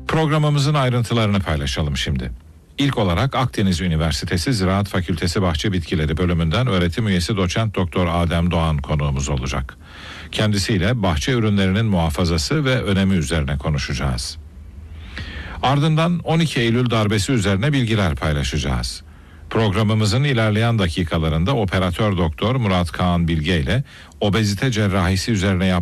Programımızın ayrıntılarını paylaşalım şimdi. İlk olarak Akdeniz Üniversitesi Ziraat Fakültesi Bahçe Bitkileri bölümünden öğretim üyesi doçent doktor Adem Doğan konuğumuz olacak. Kendisiyle bahçe ürünlerinin muhafazası ve önemi üzerine konuşacağız. Ardından 12 Eylül darbesi üzerine bilgiler paylaşacağız. Programımızın ilerleyen dakikalarında operatör doktor Murat Kaan Bilge ile obezite cerrahisi üzerine